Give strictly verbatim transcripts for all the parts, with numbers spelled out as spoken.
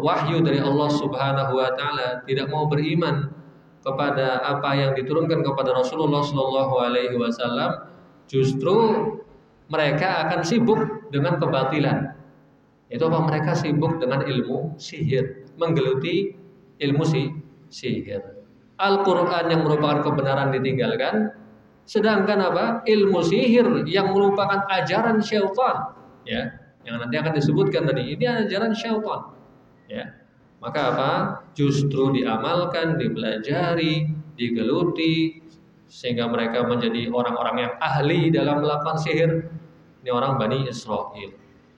wahyu dari Allah Subhanahu wa taala, tidak mau beriman kepada apa yang diturunkan kepada Rasulullah sallallahu alaihi wasallam, justru mereka akan sibuk dengan kebatilan. Itu apa? Mereka sibuk dengan ilmu sihir, menggeluti ilmu si sihir. Al-Qur'an yang merupakan kebenaran ditinggalkan, sedangkan apa? Ilmu sihir yang merupakan ajaran syaitan, ya, yang nanti akan disebutkan tadi, ini ajaran syaitan, ya. Maka apa? Justru diamalkan, dipelajari, digeluti, sehingga mereka menjadi orang-orang yang ahli dalam melakukan sihir. Ini orang Bani Israil.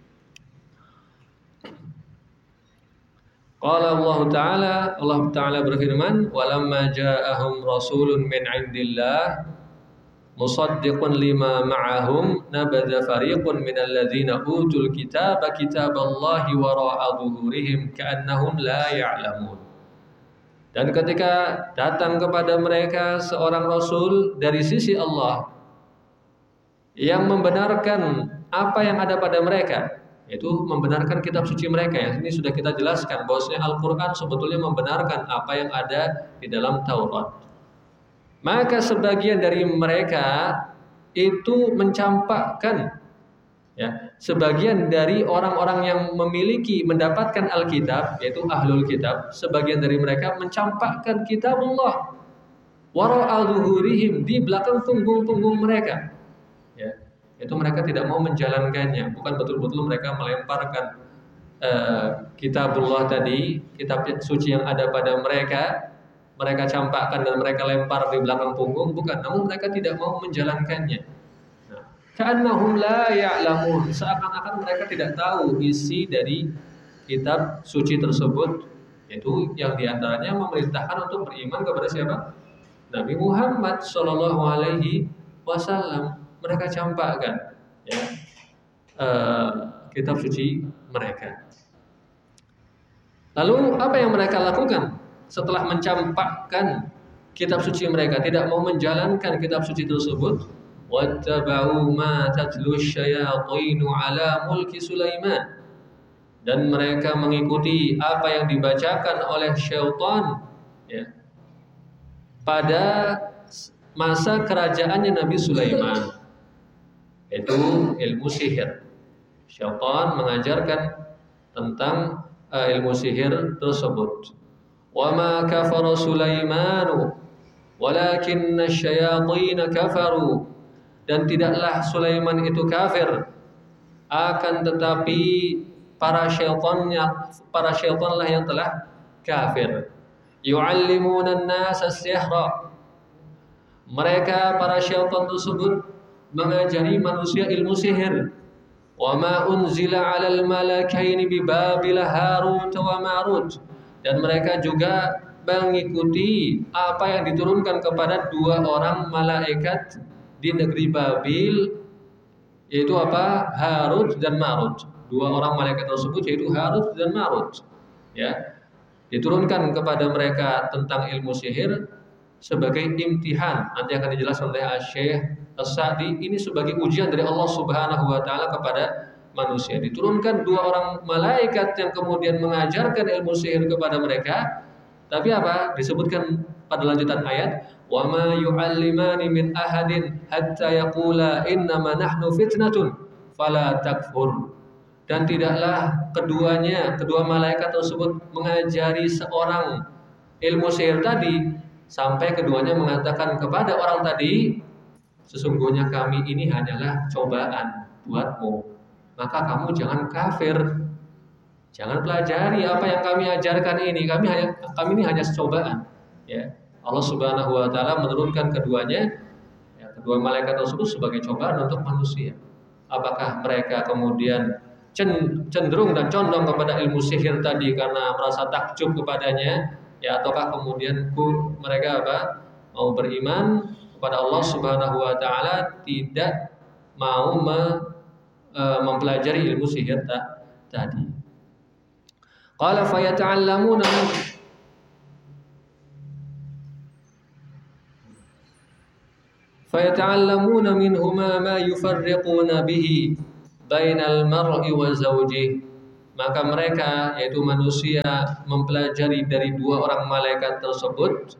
Qala Allah Ta'ala, Allah Ta'ala berfirman, "Walamma ja'ahum rasulun min 'indillah musaddiqun lima ma'ahum nabadha fariqun minal ladzina utul kitaba kitaballahi wara'a dhuhurihim ka'annahum la ya'lamun." Dan ketika datang kepada mereka seorang rasul dari sisi Allah yang membenarkan apa yang ada pada mereka, yaitu membenarkan kitab suci mereka, yang ini sudah kita jelaskan bahwasanya Al-Qur'an sebetulnya membenarkan apa yang ada di dalam Taurat. Maka sebagian dari mereka itu mencampakkan, ya, sebagian dari orang-orang yang memiliki mendapatkan Alkitab, yaitu ahlul kitab, sebagian dari mereka mencampakkan kitabullah wara'a dhuhurihim, di belakang punggung-punggung mereka, ya. Itu mereka tidak mau menjalankannya, bukan betul-betul mereka melemparkan uh, kitabullah tadi, kitab suci yang ada pada mereka, mereka campakkan dan mereka lempar di belakang punggung, bukan, namun mereka tidak mau menjalankannya. Nah, ka'annahum la ya'lamun, seakan-akan mereka tidak tahu isi dari kitab suci tersebut, yaitu yang diantaranya memerintahkan untuk beriman kepada siapa? Nabi Muhammad sallallahu alaihi wasallam. Mereka campakkan, ya, uh, kitab suci mereka. Lalu apa yang mereka lakukan setelah mencampakkan kitab suci mereka, tidak mau menjalankan kitab suci tersebut? Wattaba'u ma tatlu syayatinu ala mulki Sulaiman, dan mereka mengikuti apa yang dibacakan oleh syaitan, ya, pada masa kerajaannya Nabi Sulaiman, yaitu ilmu sihir. Syaitan mengajarkan tentang uh, ilmu sihir tersebut. وَمَا كَفَرَ سُلَيْمَانُ وَلَكِنَّ الشَّيَاطِينَ كَفَرُوا, dan tidaklah Sulaiman itu kafir, akan tetapi para syaitannya, para syaitanlah yang telah kafir. يُعَلِّمُونَ النَّاسَ السِّحْرَ, mereka para syaitan tersebut mengajari manusia ilmu sihir. وَمَا أُنْزِلَ عَلَى الْمَلَكَيْنِ بِبَابِلَ هَارُوتَ وَمَارُوتَ, dan mereka juga mengikuti apa yang diturunkan kepada dua orang malaikat di negeri Babil, yaitu apa? Harut dan Marut. Dua orang malaikat tersebut yaitu Harut dan Marut, ya, diturunkan kepada mereka tentang ilmu sihir sebagai imtihan. Nanti akan dijelaskan oleh Syekh As-Sa'di, ini sebagai ujian dari Allah Subhanahu wa taala kepada manusia. Diturunkan dua orang malaikat yang kemudian mengajarkan ilmu sihir kepada mereka. Tapi apa? Disebutkan pada lanjutan ayat, wa ma yu'allimani min ahadin hatta yaqula innama nahnu fitnatun fala takfur. Dan tidaklah keduanya, kedua malaikat tersebut mengajari seorang ilmu sihir tadi sampai keduanya mengatakan kepada orang tadi, sesungguhnya kami ini hanyalah cobaan buatmu, maka kamu jangan kafir, jangan pelajari apa yang kami ajarkan ini. Kami hanya, kami ini hanya cobaan. Ya, Allah Subhanahu Wa Taala menurunkan keduanya, ya, kedua malaikat tersebut sebagai cobaan untuk manusia. Apakah mereka kemudian cenderung dan condong kepada ilmu sihir tadi karena merasa takjub kepadanya, ya, ataukah kemudian mereka apa? Mau beriman kepada Allah Subhanahu Wa Taala, tidak mau me mempelajari ilmu sihir tak, tadi. Qala fa yata'allamuna fa yata'allamuna minhuma ma yufarriquna bihi bainal mar'i wa zawjihi, maka mereka yaitu manusia mempelajari dari dua orang malaikat tersebut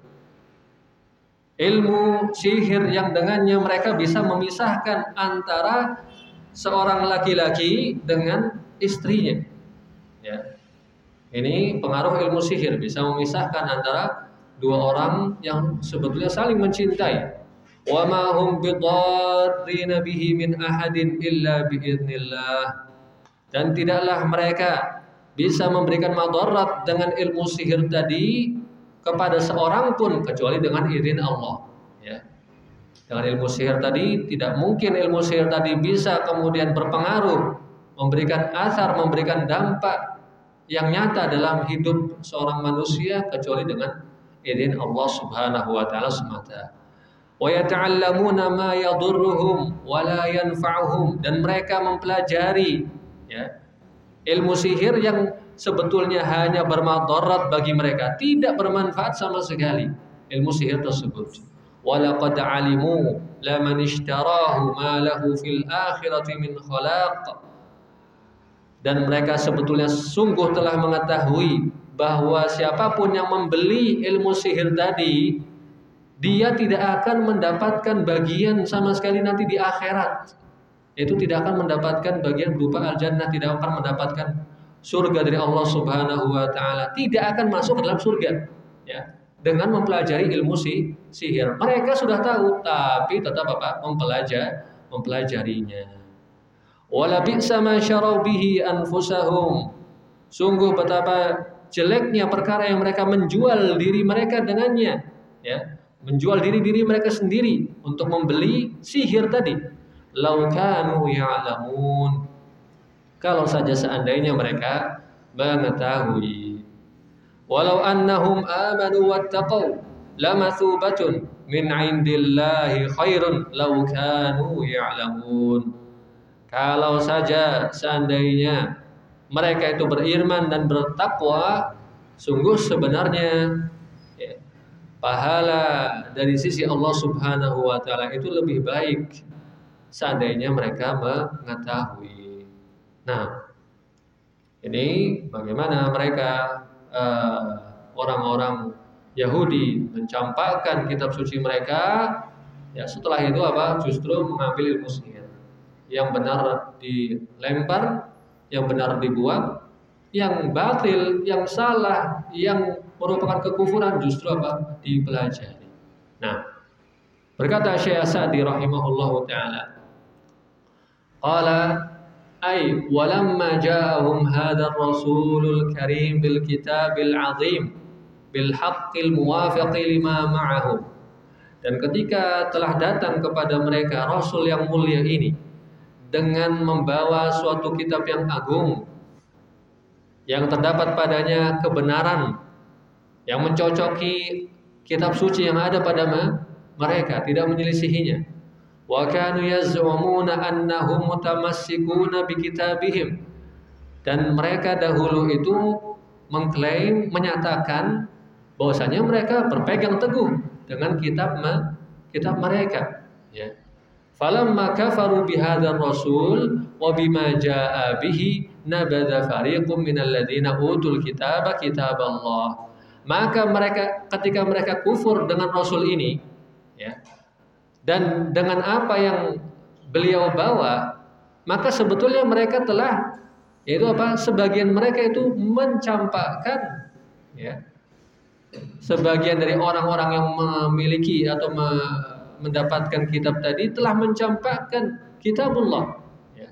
ilmu sihir yang dengannya mereka bisa memisahkan antara seorang laki-laki dengan istrinya. Ya. Ini pengaruh ilmu sihir bisa memisahkan antara dua orang yang sebetulnya saling mencintai. Wa ma hum bidarrina bihi min ahadin illa biidznillah. Dan tidaklah mereka bisa memberikan madarat dengan ilmu sihir tadi kepada seorang pun kecuali dengan izin Allah. Ya. Dengan ilmu sihir tadi tidak mungkin ilmu sihir tadi bisa kemudian berpengaruh, memberikan asar, memberikan dampak yang nyata dalam hidup seorang manusia kecuali dengan izin Allah Subhanahu wa taala semata. Wa yata'allamuna ma yadurruhum wa la yanfa'uhum, dan mereka mempelajari ya ilmu sihir yang sebetulnya hanya bermadarat bagi mereka, tidak bermanfaat sama sekali ilmu sihir tersebut. Wa laqad 'alimu laman ishtarahu ma lahu fil akhirati min khalaq. Dan mereka sebetulnya sungguh telah mengetahui bahwa siapapun yang membeli ilmu sihir tadi, dia tidak akan mendapatkan bagian sama sekali nanti di akhirat. Itu tidak akan mendapatkan bagian berupa al-jannah, tidak akan mendapatkan surga dari Allah Subhanahu wa taala, tidak akan masuk ke dalam surga ya, dengan mempelajari ilmu si, sihir. Mereka sudah tahu tapi tetap apa? mempelajari mempelajarinya. Wala bi'sa ma syarau bihi anfusahum. Sungguh betapa jeleknya perkara yang mereka menjual diri mereka dengannya ya, menjual diri-diri mereka sendiri untuk membeli sihir tadi. Lau kanu ya'lamun, kalau saja seandainya mereka mengetahui. Walau annahum amanu wattaqau lamathubatun min 'indillahi khairun lau kanu ya'lamun. Kalau saja seandainya mereka itu beriman dan bertakwa, sungguh sebenarnya ya, pahala dari sisi Allah Subhanahu wa taala itu lebih baik seandainya mereka mengetahui. Nah, ini bagaimana mereka uh, orang-orang Yahudi mencampakkan kitab suci mereka, ya setelah itu apa? Justru mengambil ilmu sihir. Yang benar dilempar, yang benar dibuang, yang batil, yang salah, yang merupakan kekufuran justru apa? Dipelajari. Nah, berkata Syekh Sa'di rahimahullahu taala, qala ay walamma ja'ahum hadzal rasulul karim bil kitabil azim bil haqqil muwafiqi lima ma'ahum. Dan ketika telah datang kepada mereka rasul yang mulia ini dengan membawa suatu kitab yang agung yang terdapat padanya kebenaran yang mencocoki kitab suci yang ada pada mereka, tidak menyelisihinya. Wa kanu yaz'umuna annahum mutamassikuna bi kitabihim, dan mereka dahulu itu mengklaim, menyatakan bahwasanya mereka berpegang teguh dengan kitab kitab mereka ya. Falamma kafaru bihadzal rasul wa bima jaa bihi nabadha fariqum minal ladzina utul kitaba kitaballah. Maka mereka ketika mereka kufur dengan rasul ini ya, dan dengan apa yang beliau bawa, maka sebetulnya mereka telah yaitu apa? Sebagian mereka itu mencampakkan ya, sebagian dari orang-orang yang memiliki atau me mendapatkan kitab tadi telah mencampakkan kitabullah ya.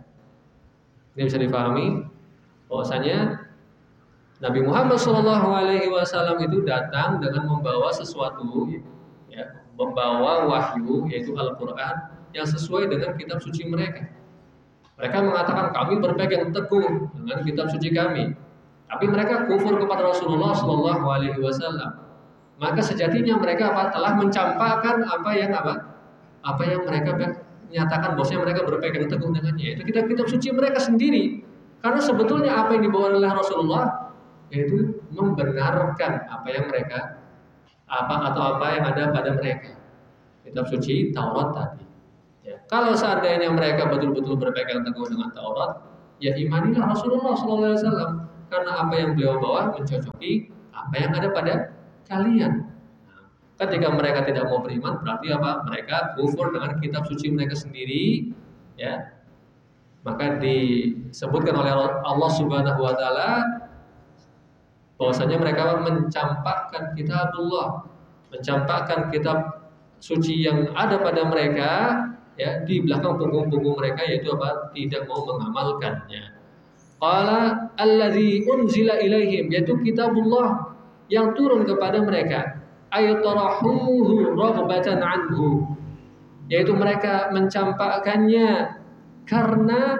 Ini bisa difahami bahwasanya Nabi Muhammad shallallahu alaihi wasallam itu datang dengan membawa sesuatu ya, membawa wahyu yaitu Al-Quran yang sesuai dengan kitab suci mereka. Mereka mengatakan kami berpegang teguh dengan kitab suci kami, tapi mereka kufur kepada Rasulullah shallallahu alaihi wasallam. Maka sejatinya mereka apa? Telah mencampakkan apa yang apa? Apa yang mereka nyatakan bahwasanya mereka berpegang teguh dengannya. Itu kitab-kitab suci mereka sendiri. Karena sebetulnya apa yang dibawa oleh Rasulullah yaitu membenarkan apa yang mereka apa atau apa yang ada pada mereka. Kitab suci Taurat tadi. Ya. Kalau seandainya mereka betul-betul berpegang teguh dengan Taurat, ya imanilah Rasulullah sallallahu alaihi wasallam karena apa yang beliau bawa mencocoki apa yang ada pada kalian. Ketika mereka tidak mau beriman, berarti apa? Mereka kufur dengan kitab suci mereka sendiri, ya. Maka disebutkan oleh Allah Subhanahu wa taala bahwasanya mereka mencampakkan kitabullah, mencampakkan kitab suci yang ada pada mereka, ya, di belakang punggung-punggung mereka, yaitu apa? Tidak mau mengamalkannya. Qala allazi unzila ilaihim, yaitu kitabullah yang turun kepada mereka. Ayatarahuhu raghbatan anhu, yaitu mereka mencampakkannya karena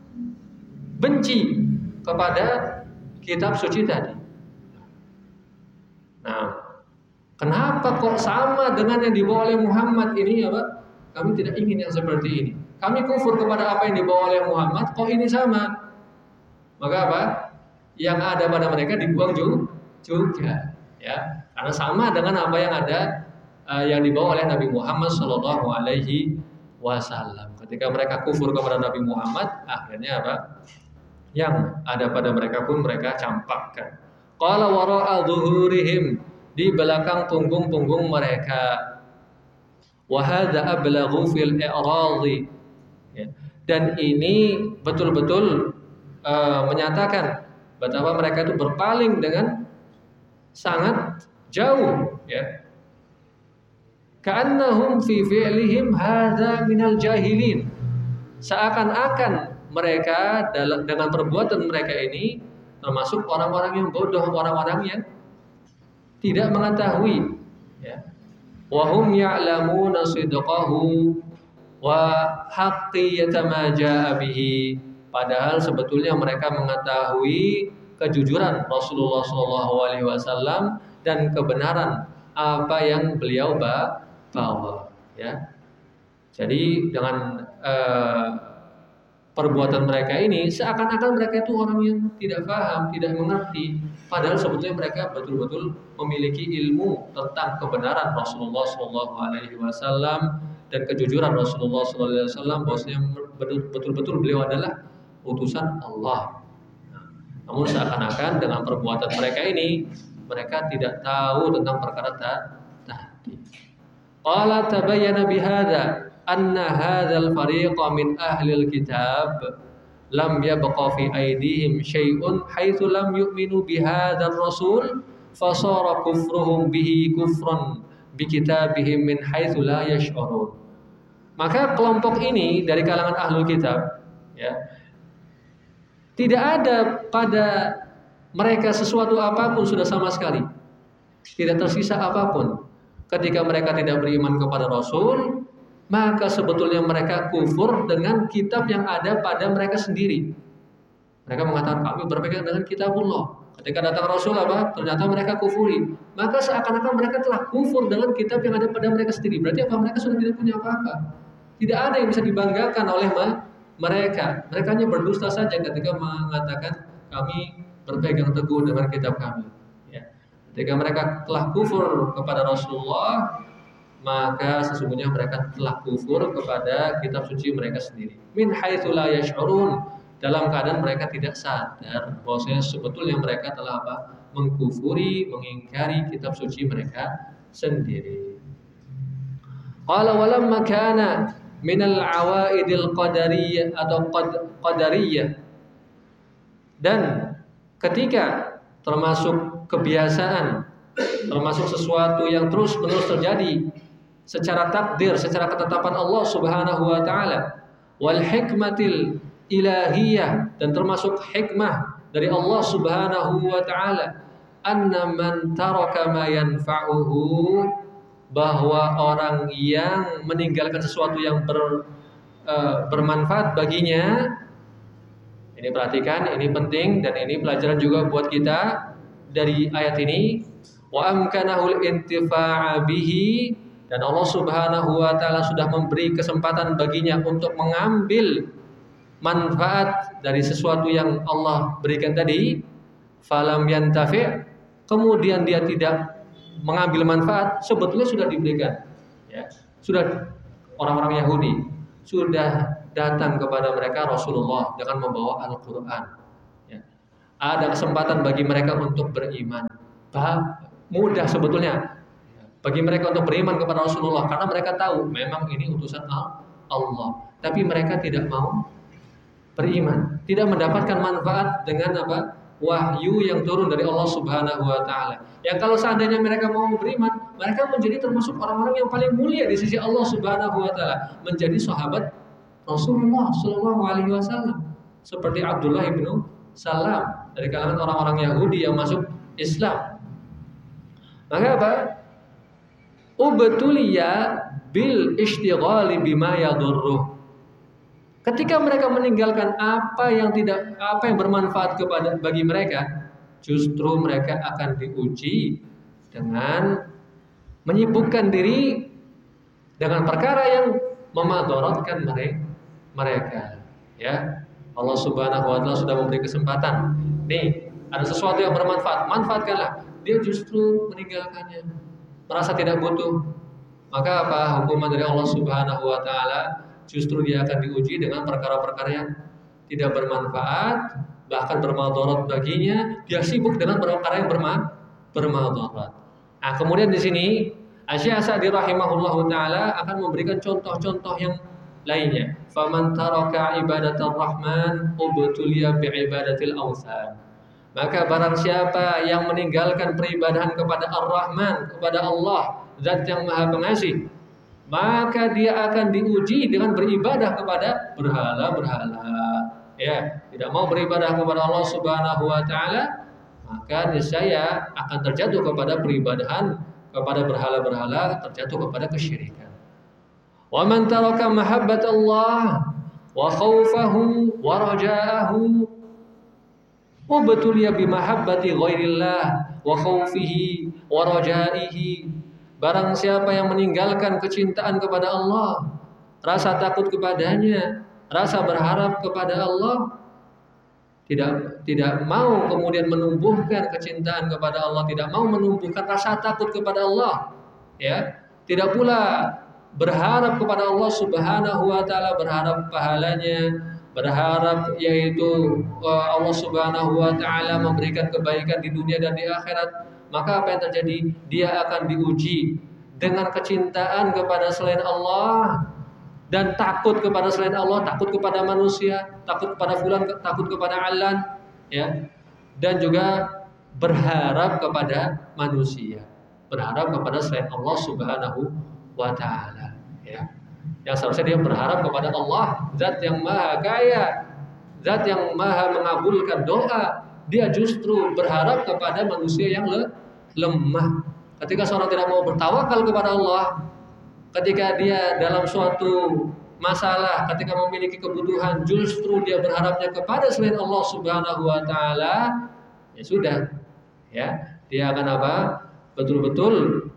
benci kepada kitab suci tadi. Nah, kenapa kok sama dengan yang dibawa oleh Muhammad ini, ya Pak? Kami tidak ingin yang seperti ini. Kami kufur kepada apa yang dibawa oleh Muhammad, kok ini sama? Maka apa? Yang ada pada mereka dibuang juga, ya. Karena sama dengan apa yang ada uh, yang dibawa oleh Nabi Muhammad Shallallahu Alaihi Wasallam. Ketika mereka kufur kepada Nabi Muhammad, akhirnya apa? Yang ada pada mereka pun mereka campakkan. Qala wara'a zuhurihim, di belakang punggung-punggung mereka. Wa hadza ablaghu fil i'radhi. Ya. Dan ini betul-betul uh, menyatakan betapa mereka itu berpaling dengan sangat jauh, ya. Ka'annahum fi fi'lihim hadza minal jahilin. Seakan-akan mereka dalam dengan perbuatan mereka ini termasuk orang-orang yang bodoh, orang-orang yang tidak mengetahui, ya. Wa hum ya'lamuna sidqahu wa haqqiyata ma jaa'a bihi. Padahal sebetulnya mereka mengetahui kejujuran Rasulullah shallallahu alaihi wasallam dan kebenaran apa yang beliau bawa, ya. Jadi dengan uh, perbuatan mereka ini seakan-akan mereka itu orang yang tidak paham, tidak mengerti. Padahal sebetulnya mereka betul-betul memiliki ilmu tentang kebenaran Rasulullah shallallahu alaihi wasallam dan kejujuran Rasulullah shallallahu alaihi wasallam, bahwasanya betul-betul beliau adalah utusan Allah. Nah, namun seakan-akan dengan perbuatan mereka ini mereka tidak tahu tentang perkara tadi. Qala tabayyana bihadza anna hadzal fariqa min ahlil kitab lam yabqa fi aydihim syai'un haitsu lam yu'minu bihadzal rasul fasara kufruhum bihi kufran bi kitabihim min haitsu la yash'urun. Maka kelompok ini dari kalangan ahlul kitab, ya, tidak ada pada mereka sesuatu apapun sudah sama sekali, tidak tersisa apapun. Ketika mereka tidak beriman kepada Rasul, maka sebetulnya mereka kufur dengan kitab yang ada pada mereka sendiri. Mereka mengatakan kami berpegang dengan kitabullah. Ketika datang Rasul apa? Ternyata mereka kufuri. Maka seakan-akan mereka telah kufur dengan kitab yang ada pada mereka sendiri. Berarti apa? Mereka sudah tidak punya apa-apa. Tidak ada yang bisa dibanggakan oleh mereka. Mereka hanya berdusta saja ketika mengatakan kami berpegang teguh dengan kitab kami, ya. Ketika mereka telah kufur kepada Rasulullah, maka sesungguhnya mereka telah kufur kepada kitab suci mereka sendiri. Min haitsu la yash'urun, dalam keadaan mereka tidak sadar bahwasanya sebetulnya mereka telah apa? Mengkufuri, mengingkari kitab suci mereka sendiri. Qala walamma kana min al-awaidil qadariyah atau qadariyah, dan ketika termasuk kebiasaan, termasuk sesuatu yang terus-menerus terjadi secara takdir, secara ketetapan Allah Subhanahu wa taala, wal hikmatil ilahiyah, dan termasuk hikmah dari Allah Subhanahu wa taala, anna man taraka ma yanfa'uhu, bahwa orang yang meninggalkan sesuatu yang ber, uh, bermanfaat baginya. Ini perhatikan, ini penting dan ini pelajaran juga buat kita dari ayat ini. Wa amkanahul intifa'a bihi, dan Allah Subhanahu wa taala sudah memberi kesempatan baginya untuk mengambil manfaat dari sesuatu yang Allah berikan tadi. Falam yantafi', kemudian dia tidak mengambil manfaat, sebetulnya sudah diberikan, ya. Sudah orang-orang Yahudi sudah datang kepada mereka Rasulullah dengan membawa Al-Quran. Ya. Ada kesempatan bagi mereka untuk beriman. Bah, mudah sebetulnya bagi mereka untuk beriman kepada Rasulullah karena mereka tahu memang ini utusan Allah. Tapi mereka tidak mau beriman, tidak mendapatkan manfaat dengan apa? Wahyu yang turun dari Allah Subhanahu wa taala. Yang kalau seandainya mereka mau beriman, mereka menjadi termasuk orang-orang yang paling mulia di sisi Allah Subhanahu wa taala, menjadi sahabat Rasulullah sallallahu alaihi wasallam. Seperti Abdullah bin Salam dari kalangan orang-orang Yahudi yang masuk Islam. Maka apa? Ubtuliya bil ishtighali bima yadurruh. Ketika mereka meninggalkan apa yang tidak apa yang bermanfaat kepada bagi mereka, justru mereka akan diuji dengan menyibukkan diri dengan perkara yang memadaratkan mereka. Ya, Allah Subhanahu wa taala sudah memberi kesempatan. Nih, ada sesuatu yang bermanfaat, manfaatkanlah. Dia justru meninggalkannya, merasa tidak butuh. Maka apa hukuman dari Allah Subhanahu wa taala? Justru dia akan diuji dengan perkara-perkara yang tidak bermanfaat, bahkan bermadarat baginya. Dia sibuk dengan perkara yang berma bermadarat. Nah, kemudian di sini Asy-Sa'di rahimahullahu taala akan memberikan contoh-contoh yang lainnya. Faman taraka ibadatar rahman ubtuliya bi'ibadatil awthan. Maka barang siapa yang meninggalkan peribadahan kepada Ar-Rahman, kepada Allah, Zat yang Maha Pengasih, maka dia akan diuji dengan beribadah kepada berhala-berhala. Ya, tidak mau beribadah kepada Allah Subhanahu wa taala, maka niscaya akan terjatuh kepada peribadahan kepada berhala-berhala, terjatuh kepada kesyirikan. Wa man taraka mahabbatallah wa khaufahu wa raja'ahu ubtuliya bi mahabbati ghairillah wa khaufihi wa raja'ihi. Barang siapa yang meninggalkan kecintaan kepada Allah, rasa takut kepadanya, rasa berharap kepada Allah, tidak tidak mau kemudian menumbuhkan kecintaan kepada Allah, tidak mau menumbuhkan rasa takut kepada Allah, ya, tidak pula berharap kepada Allah Subhanahu wa taala, berharap pahalanya, berharap yaitu Allah Subhanahu wa taala memberikan kebaikan di dunia dan di akhirat. Maka apa yang terjadi? Dia akan diuji dengan kecintaan kepada selain Allah dan takut kepada selain Allah, takut kepada manusia, takut kepada fulan, takut kepada alan, ya, dan juga berharap kepada manusia, berharap kepada selain Allah Subhanahu wa taala, ya. Yang seharusnya dia berharap kepada Allah, Zat yang Maha Kaya, Zat yang Maha mengabulkan doa. Dia justru berharap kepada manusia yang le lemah. Ketika seorang tidak mau bertawakal kepada Allah, ketika dia dalam suatu masalah, ketika memiliki kebutuhan, justru dia berharapnya kepada selain Allah Subhanahu wa taala, ya sudah, ya, dia akan apa? Betul-betul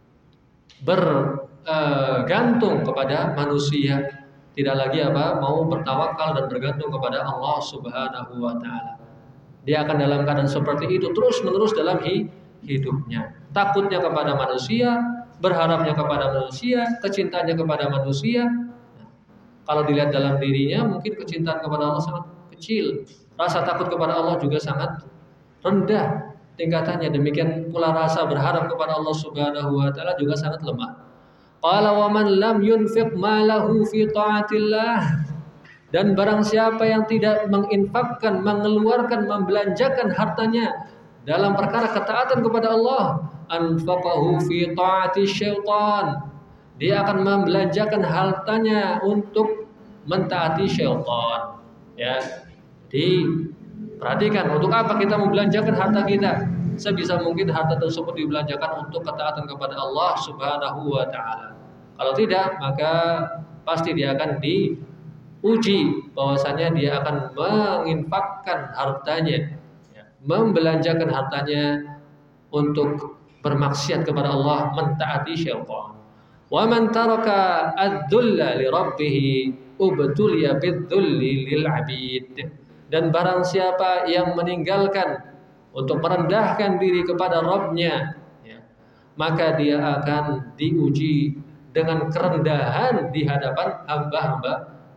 bergantung kepada manusia, tidak lagi apa? Mau bertawakal dan bergantung kepada Allah Subhanahu wa taala. Dia akan dalam keadaan seperti itu terus-menerus dalam hidupnya. Takutnya kepada manusia, berharapnya kepada manusia, kecintanya kepada manusia. Nah, kalau dilihat dalam dirinya, mungkin kecintaan kepada Allah sangat kecil. Rasa takut kepada Allah juga sangat rendah tingkatannya. Demikian pula rasa berharap kepada Allah Subhanahu wa taala juga sangat lemah. Qala wa man lam yunfiq malahu fi ta'atillah. Dan barang siapa yang tidak menginfakkan, mengeluarkan, membelanjakan hartanya dalam perkara ketaatan kepada Allah, anfaqahu fi ta'ati syaitan. Dia akan membelanjakan hartanya untuk mentaati syaitan. Ya. Jadi perhatikan, untuk apa kita membelanjakan harta kita? Sebisa mungkin harta tersebut dibelanjakan untuk ketaatan kepada Allah Subhanahu wa taala. Kalau tidak, maka pasti dia akan di uji bahwasanya dia akan menginfakkan hartanya, ya, membelanjakan hartanya untuk bermaksiat kepada Allah, mentaati syaitan. Wa man taraka ad-dulla li rabbih ubtuliya bid-dulli lil 'abid. Dan barang siapa yang meninggalkan untuk merendahkan diri kepada Rabb-nya, ya, maka dia akan diuji dengan kerendahan di hadapan hamba-hamba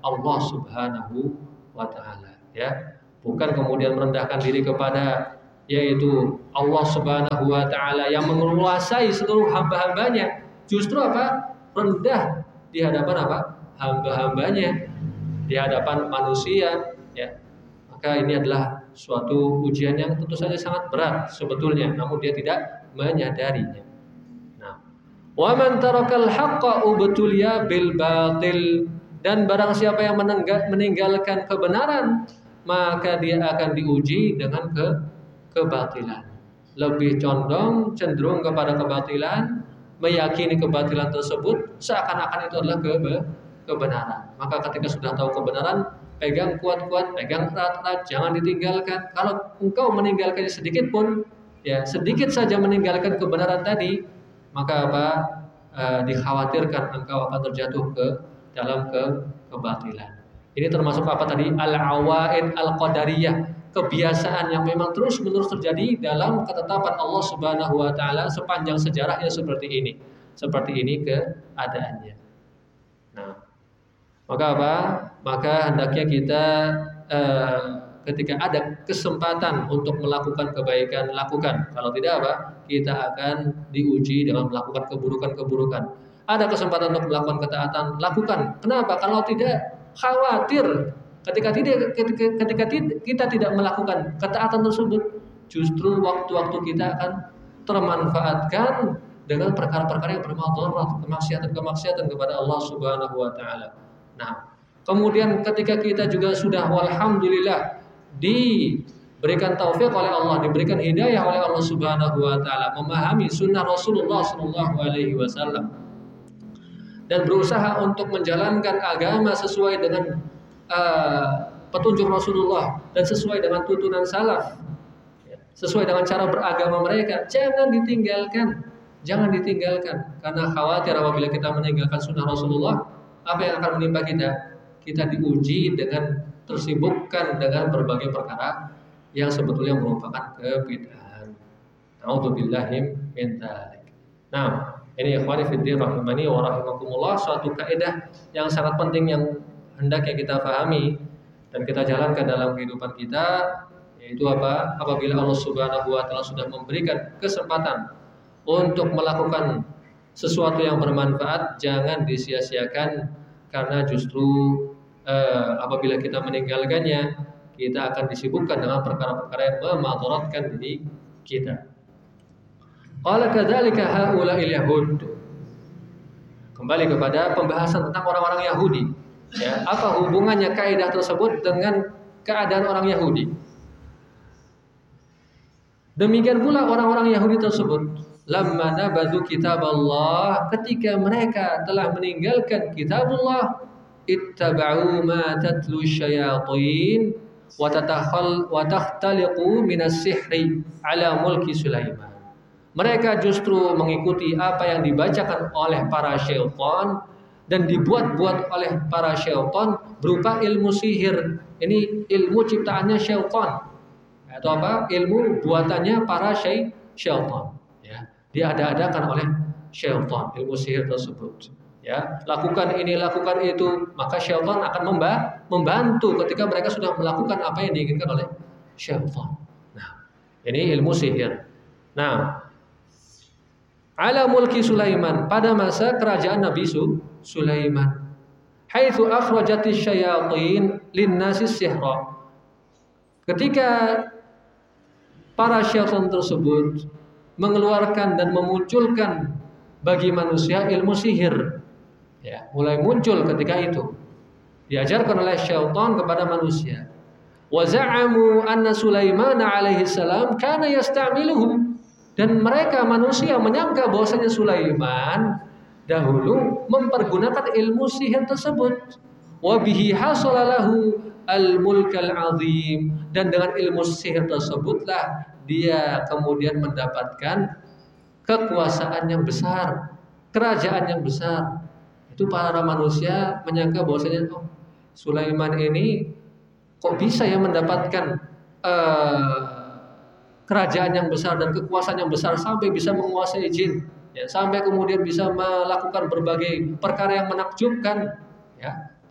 Allah Subhanahu wa taala, ya. Bukan kemudian merendahkan diri kepada yaitu Allah Subhanahu wa taala yang menguasai seluruh hamba-hambanya. Justru apa? Rendah di hadapan apa? Hamba-hambanya, di hadapan manusia, ya. Maka ini adalah suatu ujian yang tentu saja sangat berat sebetulnya, namun dia tidak menyadarinya. Nah, wa man tarakal haqqa ubtuliya bil batil, dan barang siapa yang meninggalkan kebenaran maka dia akan diuji dengan ke kebatilan. Lebih condong cenderung kepada kebatilan, meyakini kebatilan tersebut seakan-akan itu adalah ke kebenaran. Maka ketika sudah tahu kebenaran, pegang kuat-kuat, pegang erat-erat, jangan ditinggalkan. Kalau engkau meninggalkannya sedikit pun, ya sedikit saja meninggalkan kebenaran tadi, maka apa? E, dikhawatirkan engkau akan terjatuh ke dalam ke kebatilan. Ini termasuk apa tadi? Al-awaid al-qadariyah, kebiasaan yang memang terus-menerus terjadi dalam ketetapan Allah Subhanahu wa taala sepanjang sejarahnya seperti ini. Seperti ini keadaannya. Nah, maka apa? Maka hendaknya kita eh, ketika ada kesempatan untuk melakukan kebaikan, lakukan. Kalau tidak apa? Kita akan diuji dengan melakukan keburukan-keburukan. Ada kesempatan untuk melakukan ketaatan, lakukan. Kenapa? Kalau tidak, khawatir ketika tidak ketika, ketika kita tidak melakukan ketaatan tersebut, justru waktu-waktu kita akan termanfaatkan dengan perkara-perkara yang bermadharat, kemaksiatan-kemaksiatan kepada Allah Subhanahu wa taala. Nah, kemudian ketika kita juga sudah walhamdulillah diberikan taufik oleh Allah, diberikan hidayah oleh Allah Subhanahu wa taala, memahami sunnah Rasulullah sallallahu alaihi wasallam dan berusaha untuk menjalankan agama sesuai dengan uh, petunjuk Rasulullah dan sesuai dengan tuntunan salaf, sesuai dengan cara beragama mereka, jangan ditinggalkan, jangan ditinggalkan, karena khawatir apabila kita meninggalkan sunnah Rasulullah, apa yang akan menimpa kita? Kita diuji dengan tersibukkan dengan berbagai perkara yang sebetulnya merupakan kebid'ahan. A'udzubillahi min dzalik. Nah, ini ikhwani fiddin rahimani wa rahimakumullah, suatu kaidah yang sangat penting yang hendaknya kita pahami dan kita jalankan dalam kehidupan kita, yaitu apa? Apabila Allah Subhanahu wa taala sudah memberikan kesempatan untuk melakukan sesuatu yang bermanfaat, jangan disia-siakan, karena justru eh, apabila kita meninggalkannya, kita akan disibukkan dengan perkara-perkara yang memudaratkan diri kita. Qala kadzalika haula'il yahud. Kembali kepada pembahasan tentang orang-orang Yahudi. Ya, apa hubungannya kaidah tersebut dengan keadaan orang Yahudi? Demikian pula orang-orang Yahudi tersebut, lamma nabadhu kitaballah, ketika mereka telah meninggalkan kitabullah, ittaba'u ma tatlu syayatin wa tatakhal wa takhtaliqu minas sihri ala mulki Sulaiman. Mereka justru mengikuti apa yang dibacakan oleh para syaitan dan dibuat-buat oleh para syaitan berupa ilmu sihir. Ini ilmu ciptaannya syaitan, atau apa? Ilmu buatannya para syaitan. Ya, diada-adakan oleh syaitan ilmu sihir tersebut. Ya, lakukan ini, lakukan itu, maka syaitan akan membantu ketika mereka sudah melakukan apa yang diinginkan oleh syaitan. Nah, ini ilmu sihir. Nah, ala mulki Sulaiman, pada masa kerajaan Nabi Sulaiman, haitsu akhrajatish syayatin linnasi sihra, ketika para syaitan tersebut mengeluarkan dan memunculkan bagi manusia ilmu sihir, ya, mulai muncul ketika itu diajarkan oleh syaitan kepada manusia. Wa za'amu anna Sulaiman alaihi salam kana yasta'miluhu, dan mereka manusia menyangka bahwasanya Sulaiman dahulu mempergunakan ilmu sihir tersebut. Wa bihi hasalalahu al-mulkal azim, dan dengan ilmu sihir tersebutlah dia kemudian mendapatkan kekuasaan yang besar, kerajaan yang besar. Itu para manusia menyangka bahwasanya oh, Sulaiman ini kok bisa ya mendapatkan uh, kerajaan yang besar dan kekuasaan yang besar sampai bisa menguasai jin, ya, sampai kemudian bisa melakukan berbagai perkara yang menakjubkan, ya.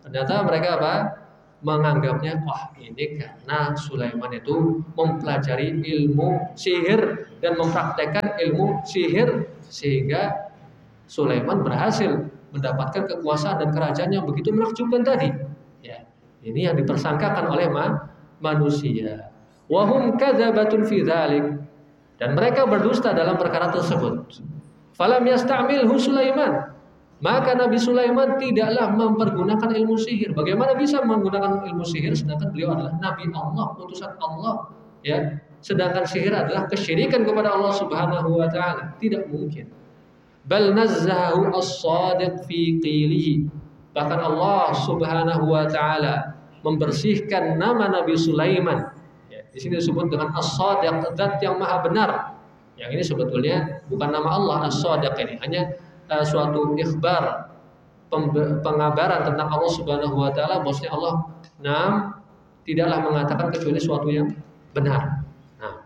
Ternyata mereka apa? Menganggapnya, wah ini karena Sulaiman itu mempelajari ilmu sihir dan mempraktekkan ilmu sihir sehingga Sulaiman berhasil mendapatkan kekuasaan dan kerajaan yang begitu menakjubkan tadi. Ya, ini yang dipersangkakan oleh ma- manusia. Wahum kadzabatun fi dzalik, dan mereka berdusta dalam perkara tersebut. Falam yasta'milhu Sulaiman, maka Nabi Sulaiman tidaklah mempergunakan ilmu sihir. Bagaimana bisa menggunakan ilmu sihir sedangkan beliau adalah Nabi Allah, utusan Allah, ya. Sedangkan sihir adalah kesyirikan kepada Allah Subhanahu wa taala. Tidak mungkin. Bal nazzahu as-sadiq fi qilihi. Bahkan Allah Subhanahu wa taala membersihkan nama Nabi Sulaiman. Ya, di sini disebut dengan as-sadiq, zat yang maha benar. Yang ini sebetulnya bukan nama Allah as-sadiq, ini hanya uh, suatu ikhbar, pengabaran tentang Allah Subhanahu wa taala, bahwasanya Allah nam tidaklah mengatakan kecuali sesuatu yang benar. Nah,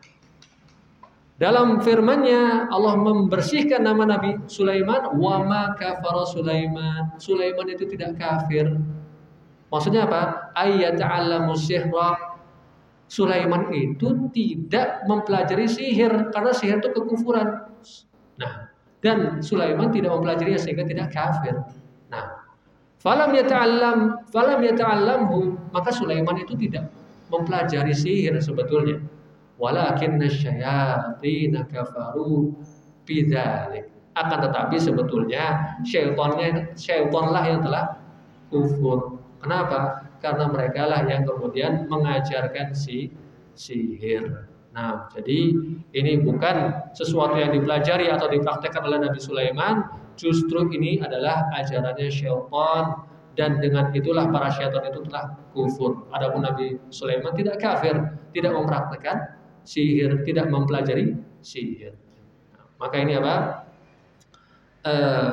dalam firman-Nya Allah membersihkan nama Nabi Sulaiman, wa ma kafara Sulaiman. Sulaiman itu tidak kafir. Maksudnya apa? Ayyata'allamu sihra. Sulaiman itu tidak mempelajari sihir karena sihir itu kekufuran. Nah, dan Sulaiman tidak mempelajari sehingga tidak kafir. Nah, falam yata'allam, falam yata'allamhu, maka Sulaiman itu tidak mempelajari sihir sebetulnya. Walakinna syayatin kafaru bidzalik. Akan tetapi sebetulnya syaitannya syaitanlah yang telah kufur. Kenapa? Karena mereka lah yang kemudian mengajarkan si sihir. Nah, jadi ini bukan sesuatu yang dipelajari atau dipraktekkan oleh Nabi Sulaiman, justru ini adalah ajarannya syaitan, dan dengan itulah para syaitan itu telah kufur. Adapun Nabi Sulaiman tidak kafir, tidak mempraktekkan sihir, tidak mempelajari sihir. Nah, maka ini apa? Eh,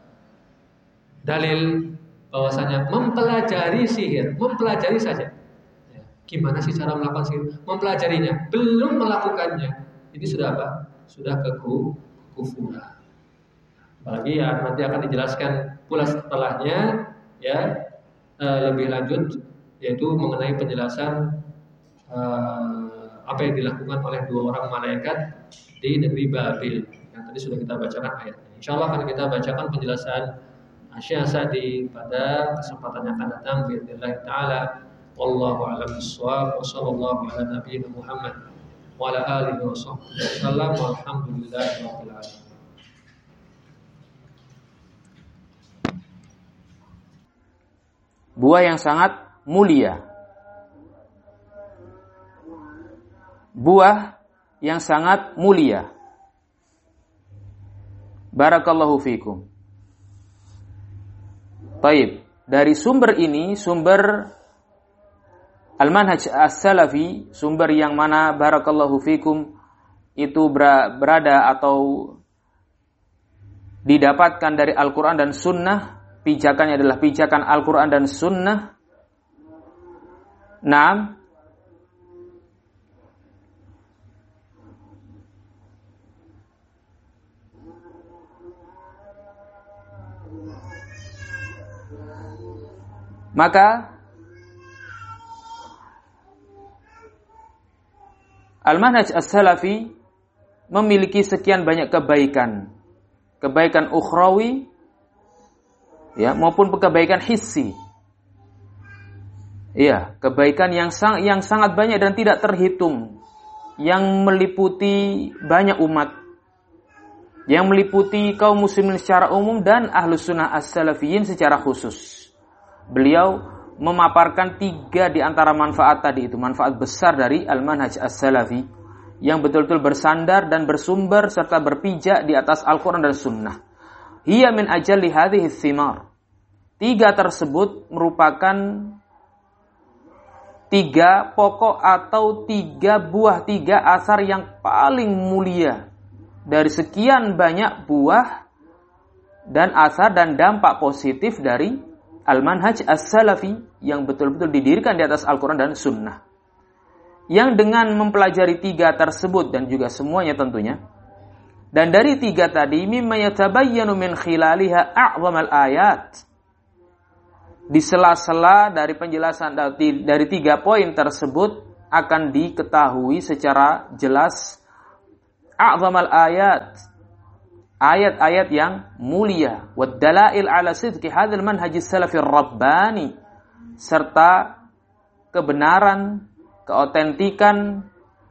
dalil bahwasanya mempelajari sihir, mempelajari saja. Ya, gimana sih cara melakukan sihir? Mempelajarinya, belum melakukannya. Ini sudah apa? Sudah kekufuran. Apalagi ya nanti akan dijelaskan pula setelahnya, ya eh, lebih lanjut, yaitu mengenai penjelasan eh, apa yang dilakukan oleh dua orang malaikat di negeri Babil yang tadi sudah kita bacakan ayatnya. Insyaallah akan kita bacakan penjelasan Asy-Syazali pada kesempatan yang akan datang biidznillah taala. Wallahu a'lam bissawab wa sallallahu ala nabiyyina Muhammad wa ala alihi wa sahbihi wasallam walhamdulillahi rabbil alamin. Buah yang sangat mulia. Buah yang sangat mulia. Barakallahu fikum. Baik, dari sumber ini, sumber Al-Manhaj As-Salafi, sumber yang mana barakallahu fikum itu berada atau didapatkan dari Al-Quran dan Sunnah, pijakannya adalah pijakan Al-Quran dan Sunnah. Naam. Maka Al-Manhaj As-Salafi memiliki sekian banyak kebaikan. Kebaikan ukhrawi, ya, maupun kebaikan hissi. Iya, kebaikan yang sang, yang sangat banyak dan tidak terhitung, yang meliputi banyak umat, yang meliputi kaum muslimin secara umum dan ahlus sunnah as-salafiyin secara khusus. Beliau memaparkan tiga di antara manfaat tadi itu, manfaat besar dari Al-Manhaj As-Salafi yang betul-betul bersandar dan bersumber serta berpijak di atas Al-Quran dan Sunnah. Hiya min ajalli hadhihi thimar. Tiga tersebut merupakan tiga pokok atau tiga buah, tiga asar yang paling mulia dari sekian banyak buah dan asar dan dampak positif dari Al-Manhaj As-Salafi yang betul-betul didirikan di atas Al-Quran dan Sunnah. Yang dengan mempelajari tiga tersebut dan juga semuanya tentunya, dan dari tiga tadi mimma yatabayyanu min khilaliha a'zamal ayat, di sela-sela dari penjelasan dari tiga poin tersebut akan diketahui secara jelas a'zamal ayat, ayat-ayat yang mulia, wad dalail ala sidqi hadzal manhaj as-salafir rabbani, serta kebenaran, keotentikan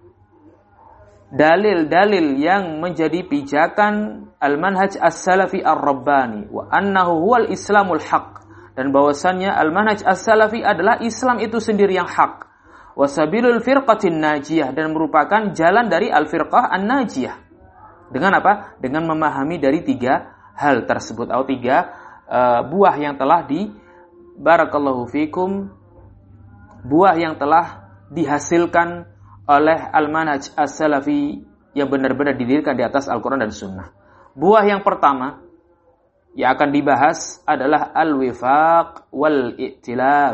dalil-dalil yang menjadi pijakan al-manhaj as-salafi ar-rabbani, wa annahu huwal islamul haq, dan bahwasannya al-manhaj as-salafi adalah Islam itu sendiri yang hak, wa sabilul firqatin najiyah, dan merupakan jalan dari al-firqah an-najiyah. Dengan apa? Dengan memahami dari tiga hal tersebut, atau tiga uh, buah yang telah di barakallahu fikum, buah yang telah dihasilkan oleh al-manhaj as-salafi yang benar-benar didirikan di atas Al-Quran dan Sunnah. Buah yang pertama yang akan dibahas adalah al-wifaq wal-i'tilaf.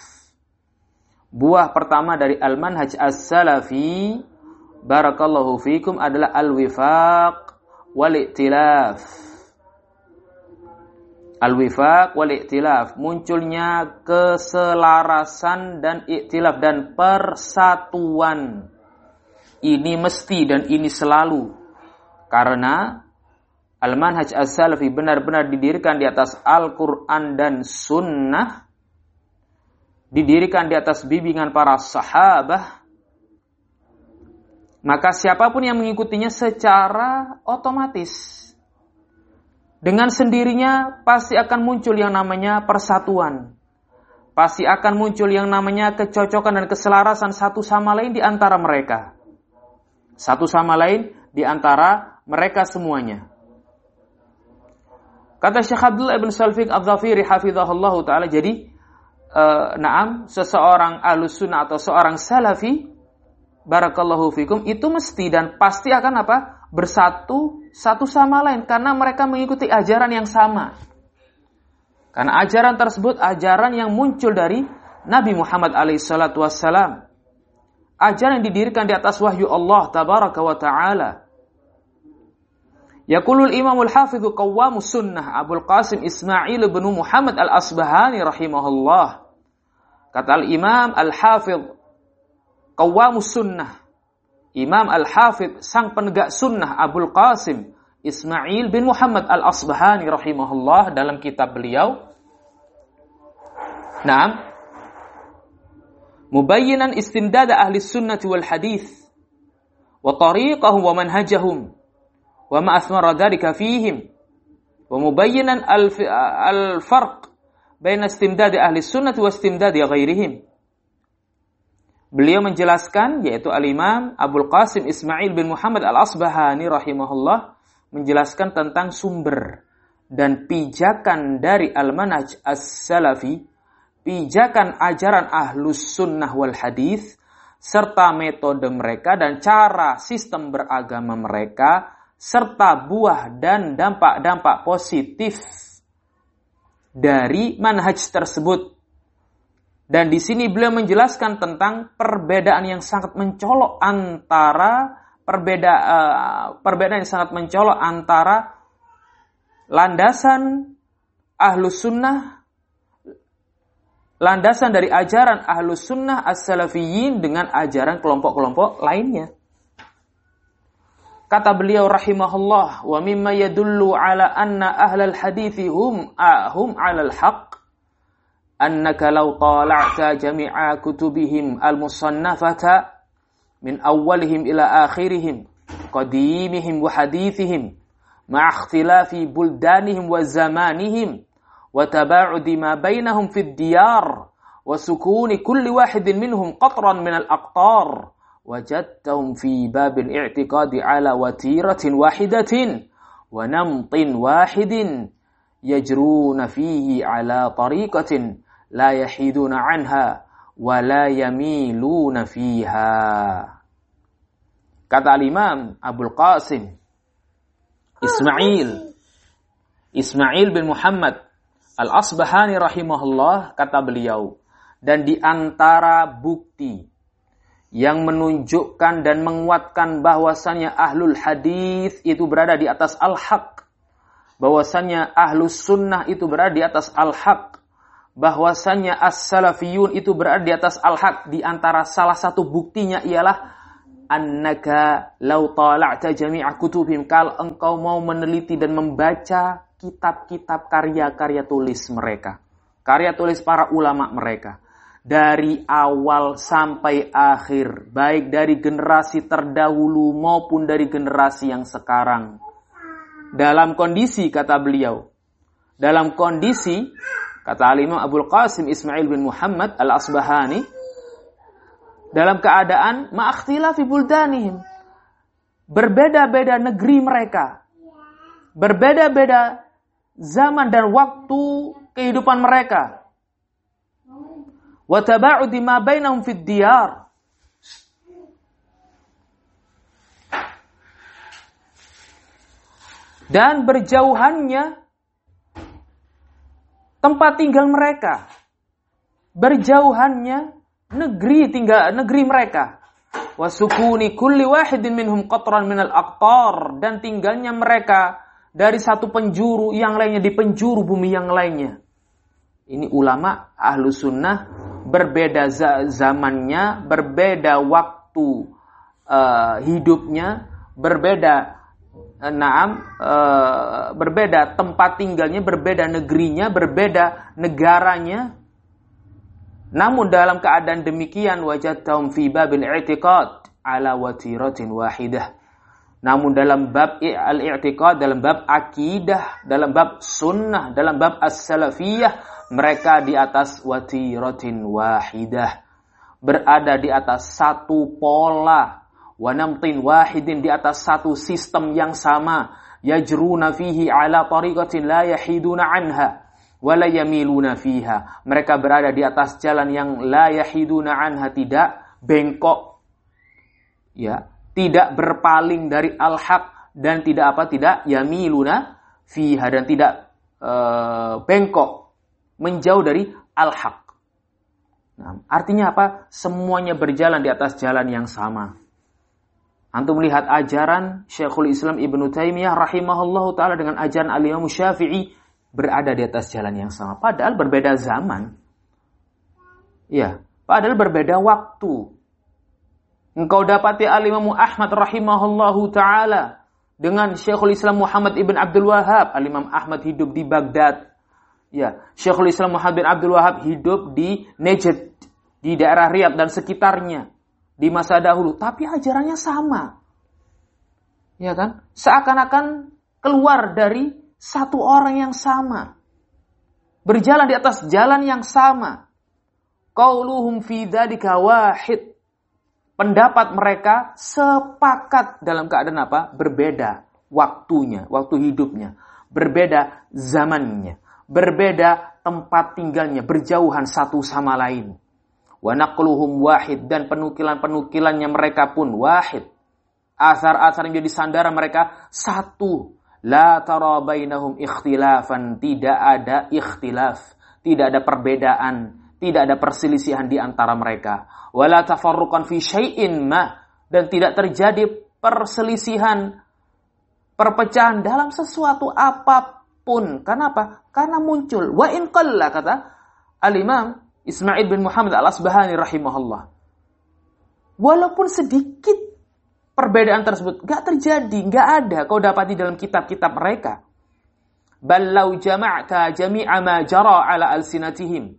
Buah pertama dari al-manhaj as-salafi barakallahu fikum adalah al-wifaq wal-i'tilaf. Al-wifaq wal-i'tilaf, munculnya keselarasan dan i'tilaf dan persatuan. Ini mesti dan ini selalu. Karena al-manhaj as-salafi benar-benar didirikan di atas Al-Quran dan Sunnah, didirikan di atas bimbingan para sahabah, maka siapapun yang mengikutinya secara otomatis dengan sendirinya pasti akan muncul yang namanya persatuan. Pasti akan muncul yang namanya kecocokan dan keselarasan satu sama lain di antara mereka. Satu sama lain di antara mereka semuanya. Kata Syekh Abdullah ibn Salfiq al-Dhafiri hafizahullah ta'ala, jadi uh, naam, seseorang ahlus sunnah atau seorang salafi barakallahu fikum itu mesti dan pasti akan apa? Bersatu satu sama lain karena mereka mengikuti ajaran yang sama. Karena ajaran tersebut ajaran yang muncul dari Nabi Muhammad alaihi salatu wassalam. Ajaran yang didirikan di atas wahyu Allah tabaraka wa ta'ala. Yaqulul Imamul Hafidhu Qawwamus Sunnah Abul Qasim Ismail bin Muhammad Al-Asbahani rahimahullah. Kata Al-Imam Al-Hafidh Qawwamus Sunnah, Imam Al-Hafidh sang penegak sunnah Abul Qasim Ismail bin Muhammad Al-Asbahani rahimahullah dalam kitab beliau, Naam, mubayyinan istimdad ahli sunnati wal hadith wa tariqahum wa manhajahum wa ma athmara dhalika fihim wa mubayyinan al-farq baina istimdad ahli sunnati wa istimdad ghairihim. Beliau menjelaskan, yaitu Al-Imam Abul Qasim Ismail bin Muhammad Al-Asbahani rahimahullah, menjelaskan tentang sumber dan pijakan dari Al-Manhaj As-Salafi, pijakan ajaran Ahlus Sunnah wal Hadith, serta metode mereka dan cara sistem beragama mereka, serta buah dan dampak-dampak positif dari manhaj tersebut. Dan di sini beliau menjelaskan tentang perbedaan yang sangat mencolok antara perbeda uh, perbedaan yang sangat mencolok antara landasan Ahlus Sunnah, landasan dari ajaran Ahlus Sunnah As-Salafiyyin dengan ajaran kelompok-kelompok lainnya. Kata beliau rahimahullah, wa mimma yadullu ala anna ahlal hadithi hum ahum alal haqq annaka law tala'ta jami'a kutubihim al-musannafata min awwalihim ila akhirihim qadimihim wa hadithihim ma'a ikhtilafi buldanihim wa zamanihim wa taba'udi ma bainahum fid diyar wa sukuni kulli wahidin minhum qatran min al-aqtar wajadtahum fi babil i'tiqadi ala watiratin wahidatin wa namtin wahidin yajruna fihi ala tariqatin la yahiduna anha wa la yamiluna fiha. Kata Al-Imam Abul Qasim Ismail Ismail bin Muhammad Al-Asbahani rahimahullah, kata beliau, dan di antara bukti yang menunjukkan dan menguatkan bahwasannya ahlul hadis itu berada di atas al-haq, bahwasannya ahlus sunnah itu berada di atas al-haq, bahwasannya as-salafiyun itu berada di atas al-haq. Di antara salah satu buktinya ialah annaka law tala'ta jami'a kutubihim, kalau engkau mau meneliti dan membaca kitab-kitab karya-karya tulis mereka, karya tulis para ulama mereka, dari awal sampai akhir, baik dari generasi terdahulu maupun dari generasi yang sekarang, dalam kondisi, kata beliau, dalam kondisi, kata Al-Imam Abul Qasim Ismail bin Muhammad Al-Asbahani, dalam keadaan ma'akhtilafi buldanihim, berbeda-beda negeri mereka, berbeda-beda zaman dan waktu kehidupan mereka, wa taba'udi ma bainahum fid diyar, dan berjauhannya tempat tinggal mereka, berjauhannya negeri tinggal negeri mereka, wasukuni kulli wahidin minhum qatran minal aqtar, dan tinggalnya mereka dari satu penjuru yang lainnya di penjuru bumi yang lainnya. Ini ulama ahlu sunnah, berbeda zamannya, berbeda waktu uh, hidupnya, berbeda uh, naam uh, berbeda tempat tinggalnya, berbeda negerinya, berbeda negaranya. Namun dalam keadaan demikian, wajadtahum fi babil i'tiqad ala watiratin wahidah. Namun dalam bab al-i'tiqad, dalam bab akidah, dalam bab sunnah, dalam bab as-salafiyah, mereka di atas watiratin wahidah, berada di atas satu pola, wa namtin wahidin, di atas satu sistem yang sama, yajruna fihi ala tariqatin la yahiduna anha wala yamiluna fiha. Mereka berada di atas jalan yang la yahiduna anha, tidak bengkok, ya, tidak berpaling dari al-haq, dan tidak apa tidak yamiluna fiha, dan tidak uh, bengkok menjauh dari al-haq. Nah, artinya apa? Semuanya berjalan di atas jalan yang sama. Antum melihat ajaran Syekhul Islam Ibnu Taimiyah rahimahullahu taala dengan ajaran Al-Imam Syafi'i berada di atas jalan yang sama, padahal berbeda zaman. Ya, padahal berbeda waktu. Engkau dapati Al-Imam Ahmad rahimahullahu taala dengan Syekhul Islam Muhammad ibn Abdul Wahhab. Al-Imam Ahmad hidup di Baghdad. Ya, Syekhul Islam Muhammad bin Abdul Wahhab hidup di Najd, di daerah Riyadh dan sekitarnya di masa dahulu, tapi ajarannya sama. Ya kan? Seakan-akan keluar dari satu orang yang sama, berjalan di atas jalan yang sama. Qauluhum fi dzalika wahid. Pendapat mereka sepakat dalam keadaan apa? Berbeda waktunya, waktu hidupnya, berbeda zamannya, berbeda tempat tinggalnya, berjauhan satu sama lain. Wa naqluhum wahid, dan penukilan-penukilannya mereka pun wahid. Asar-asar yang jadi sandaran mereka satu. La tara bainahum ikhtilafan, tidak ada ikhtilaf, tidak ada perbedaan, tidak ada perselisihan di antara mereka. Wala tafarruqan fi syai'in ma, dan tidak terjadi perselisihan, perpecahan dalam sesuatu apapun. Kenapa? Karena muncul wa in qalla, kata Al-Imam Ismail bin Muhammad Al-Asbahani rahimahullah, walaupun sedikit perbedaan tersebut gak terjadi, gak ada kau dapati dalam kitab-kitab mereka. Ballau jama'ta jami'a ma jara ala alsinatihim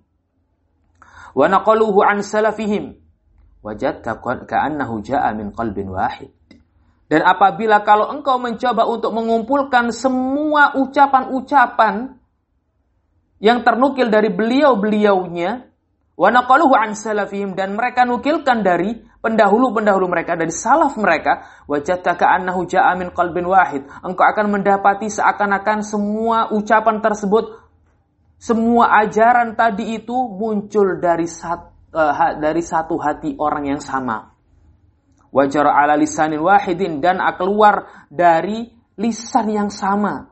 wa naqaluhu an salafihim wajadta ka'annahu ja'a min qalbin wahid. Dan apabila kalau engkau mencoba untuk mengumpulkan semua ucapan-ucapan yang ternukil dari beliau-beliaunya, wa naqaluhu an salafihim, dan mereka nukilkan dari pendahulu-pendahulu mereka, dari salaf mereka, wajadta ka'annahu ja'a min qalbin wahid, engkau akan mendapati seakan-akan semua ucapan tersebut, semua ajaran tadi itu muncul dari satu, uh, dari satu hati orang yang sama. Wajar ala lisanin wahidin, dan keluar dari lisan yang sama.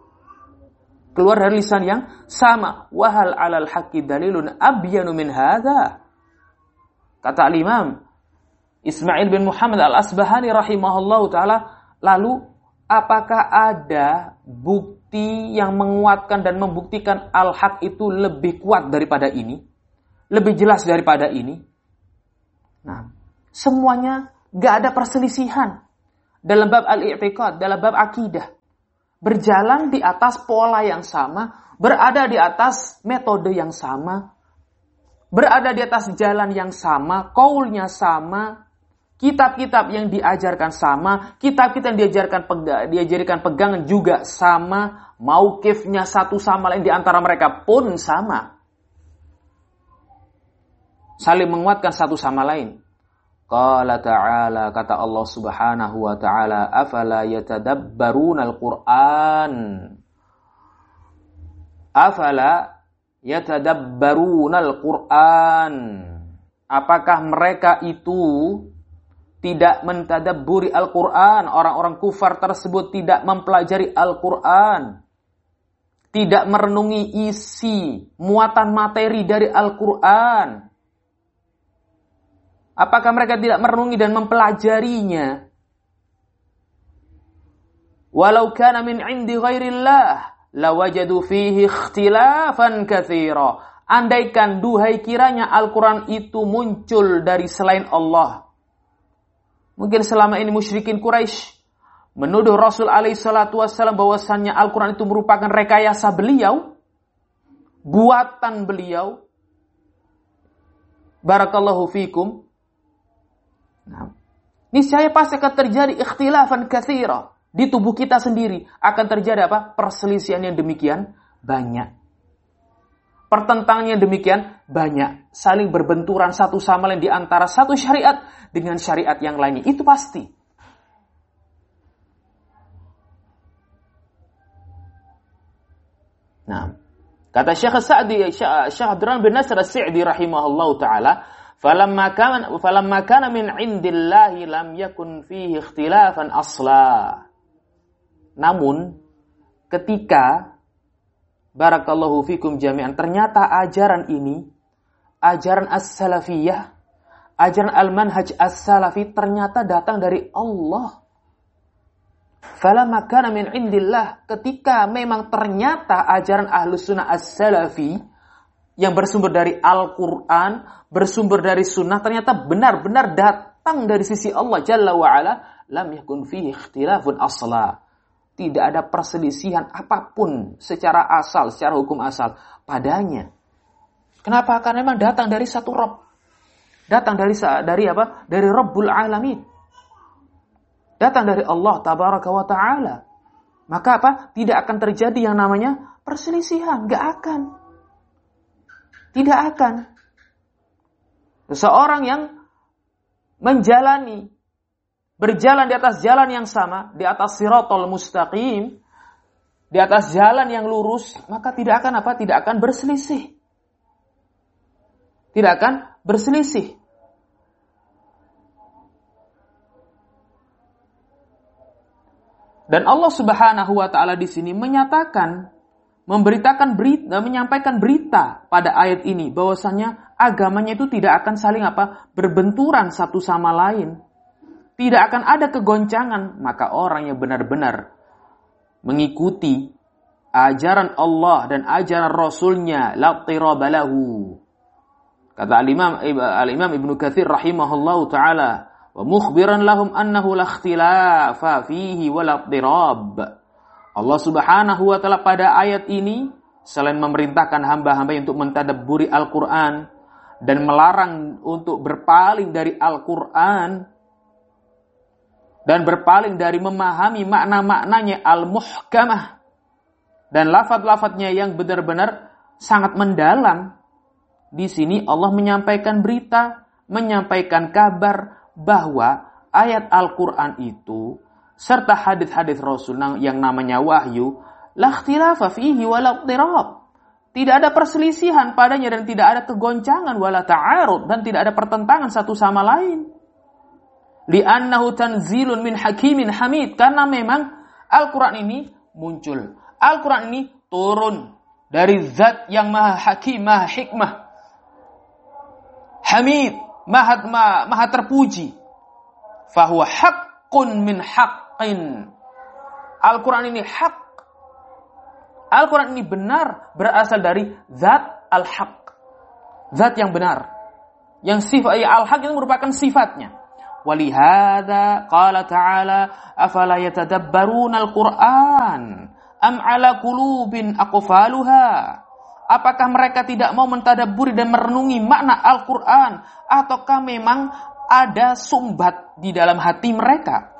Keluar dari lisan yang sama. Wahal alal haqqi dalilun abyanu min hadha. Kata Al-Imam Ismail bin Muhammad Al-Asbahani rahimahullahu ta'ala, lalu apakah ada bukti yang menguatkan dan membuktikan al-haq itu lebih kuat daripada ini? Lebih jelas daripada ini? Nah, semuanya gak ada perselisihan dalam bab al-i'tiqad, dalam bab akidah. Berjalan di atas pola yang sama, berada di atas metode yang sama, berada di atas jalan yang sama, qaulnya sama, kitab-kitab yang diajarkan sama, kitab-kitab yang diajarkan pega, diajarkan pegangan juga sama, mauqifnya satu sama lain di antara mereka pun sama. Saling menguatkan satu sama lain. Qala ta'ala, kata Allah Subhanahu wa ta'ala, afala yatadabbarunal Qur'an. Afala yatadabbarunal Qur'an. Apakah mereka itu tidak mentadabburi Al-Qur'an? Orang-orang kufar tersebut tidak mempelajari Al-Qur'an, tidak merenungi isi, muatan materi dari Al-Qur'an. Apakah mereka tidak merenungi dan mempelajarinya? Walau kana min 'indi ghairillah lawajadu fihi ikhtilafan katsira. Andaikan duhai kiranya Al-Quran itu muncul dari selain Allah. Mungkin selama ini musyrikin Quraisy menuduh Rasul alaihi salatu wassalam bahwasannya Al-Quran itu merupakan rekayasa beliau, buatan beliau. Barakallahu fikum. Nah, niscaya pasti akan terjadi ikhtilafan katsira. Di tubuh kita sendiri akan terjadi apa? Perselisihan yang demikian banyak. Pertentangan yang demikian banyak. Saling berbenturan satu sama lain di antara satu syariat dengan syariat yang lainnya. Itu pasti. Nah, kata Syekh Sa'di, Syekh Abdurrahman bin Nasr As-Sa'di rahimahullahu taala, falamma kana falamma kana min 'indillahi lam yakun fihi ikhtilafan asla. Namun ketika barakallahu fikum jami'an, ternyata ajaran ini, ajaran as-salafiyah, ajaran al-manhaj as-salafi ternyata datang dari Allah. Falamma kana min 'indillah, ketika memang ternyata ajaran Ahlus Sunnah as-salafi yang bersumber dari Al-Quran, bersumber dari sunnah, ternyata benar-benar datang dari sisi Allah Jalla wa'ala, lam yakun fihi ikhtilafun asla. Tidak ada perselisihan apapun secara asal, secara hukum asal padanya. Kenapa? Karena memang datang dari satu Rabb. Datang dari dari apa? Dari Rabbul Alamin. Datang dari Allah Tabaraka wa Ta'ala. Maka apa? Tidak akan terjadi yang namanya perselisihan. Gak akan. Tidak akan. Seseorang yang menjalani, berjalan di atas jalan yang sama, di atas siratal mustaqim, di atas jalan yang lurus, maka tidak akan apa? Tidak akan berselisih. Tidak akan berselisih. Dan Allah Subhanahu wa taala di sini menyatakan, memberitakan berita, menyampaikan berita pada ayat ini bahwasanya agamanya itu tidak akan saling apa? Berbenturan satu sama lain. Tidak akan ada kegoncangan. Maka orang yang benar-benar mengikuti ajaran Allah dan ajaran Rasulnya, la tiraba lahu. Kata Al-Imam Al-Imam Ibnu Katsir rahimahullahu taala, wa mukhbiran lahum annahu la ikhtilafa fihi wa la tirab. Allah Subhanahu wa taala pada ayat ini selain memerintahkan hamba-hamba untuk mentadabburi Al-Qur'an dan melarang untuk berpaling dari Al-Qur'an dan berpaling dari memahami makna-maknanya al-muhkamah dan lafaz-lafaznya yang benar-benar sangat mendalam. Di sini Allah menyampaikan berita, menyampaikan kabar bahwa ayat Al-Quran itu serta hadis-hadis Rasul yang namanya wahyu, la ikhtilafa fihi wa la ikhtirab. Tidak ada perselisihan padanya dan tidak ada kegoncangan, wala ta'arud, dan tidak ada pertentangan satu sama lain. Li'annahu tanzilun min hakimin hamid, karena memang Al-Quran ini muncul. Al-Quran ini turun dari zat yang maha hakim, maha hikmah, hamid, maha, maha, maha terpuji. Fahuwa haqqun min haqqin. Al-Quran ini hak. Al-Quran ini benar berasal dari zat al-haq. Zat yang benar. Yang sifat ya, al-haq itu merupakan sifatnya. Walihada qala ta'ala afala yatadabbaruna al-Quran am ala qulubin aqfaluha. Apakah mereka tidak mau mentadabburi dan merenungi makna Al-Quran? Ataukah memang ada sumbat di dalam hati mereka?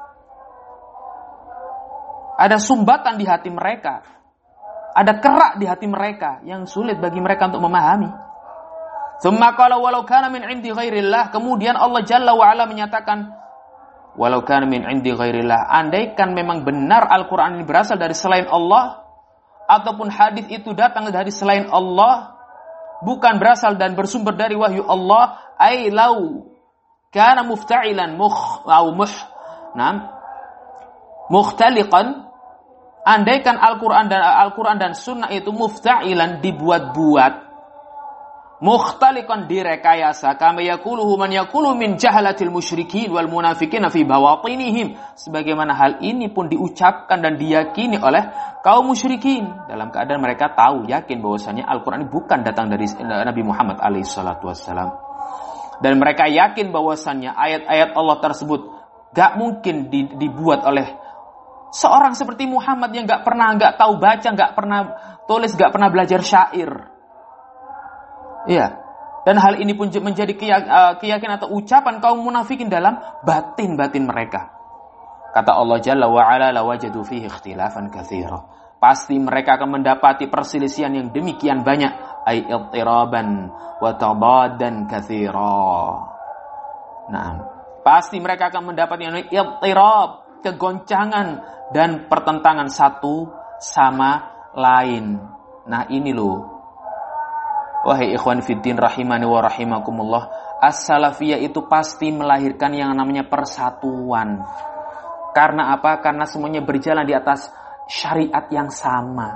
Ada sumbatan di hati mereka. Ada kerak di hati mereka yang sulit bagi mereka untuk memahami. Tsumma qala walau kana min 'indi ghairillah. Kemudian Allah Jalla wa Ala menyatakan, walau kana min 'indi ghairillah. Andaikan memang benar Al-Quran ini berasal dari selain Allah, ataupun hadis itu datang dari selain Allah, bukan berasal dan bersumber dari wahyu Allah, ay lau kana mufta'ilan mukh au muh nam mukhtaliqan, andaikan Al-Qur'an dan Al-Qur'an dan sunnah itu mufta'ilan, dibuat-buat, mukhtaliqan, direkayasa, kama yaquluhu man yaqulu min jahalatil musyrikin wal munafiqin fi bawatinihim, sebagaimana hal ini pun diucapkan dan diyakini oleh kaum musyrikin dalam keadaan mereka tahu yakin bahwasanya Al-Qur'an ini bukan datang dari Nabi Muhammad alaihi salatu wassalam, dan mereka yakin bahwasannya ayat-ayat Allah tersebut gak mungkin dibuat oleh seorang seperti Muhammad yang gak pernah gak tahu baca, gak pernah tulis, gak pernah belajar syair. Iya, dan hal ini pun menjadi keyakinan atau ucapan kaum munafikin dalam batin-batin mereka. Kata Allah Jalla wa Ala, la wajadu fihi ikhtilafan katsira. Pasti mereka akan mendapati perselisihan yang demikian banyak, ay ittiraban wa tabadan katsira. Nah, pasti mereka akan mendapati yang ittirab, kegoncangan dan pertentangan satu sama lain. Nah, ini loh. Wahai ikhwan fiddin rahimani wa rahimakumullah, as-salafiyah itu pasti melahirkan yang namanya persatuan. Karena apa? Karena semuanya berjalan di atas syariat yang sama.